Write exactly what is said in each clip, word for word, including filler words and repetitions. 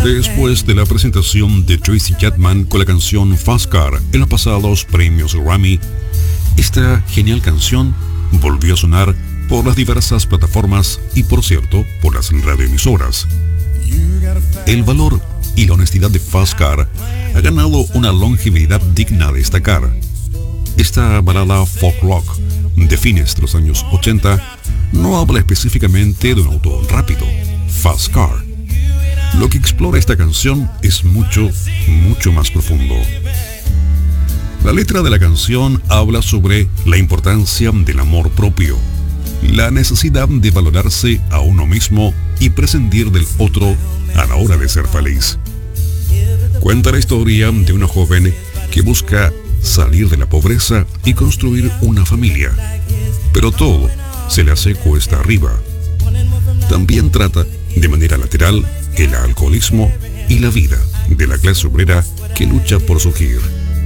Después de la presentación de Tracy Chapman con la canción Fast Car en los pasados premios Grammy, esta genial canción volvió a sonar por las diversas plataformas y, por cierto, por las radioemisoras. El valor y la honestidad de Fast Car ha ganado una longevidad digna de destacar. Esta balada folk rock de fines de los años ochenta no habla específicamente de un auto rápido, Fast Car. Lo que explora esta canción es mucho, mucho más profundo. La letra de la canción habla sobre la importancia del amor propio, la necesidad de valorarse a uno mismo y prescindir del otro a la hora de ser feliz. Cuenta la historia de una joven que busca salir de la pobreza y construir una familia, pero todo se le hace cuesta arriba. También trata de manera lateral el alcoholismo y la vida de la clase obrera que lucha por surgir.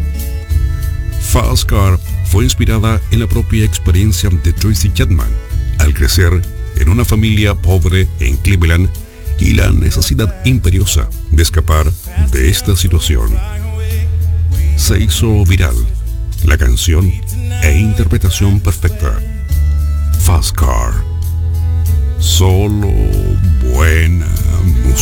Fast Car fue inspirada en la propia experiencia de Tracy Chapman al crecer en una familia pobre en Cleveland y la necesidad imperiosa de escapar de esta situación. Se hizo viral la canción e interpretación perfecta. Fast Car. Solo buena música.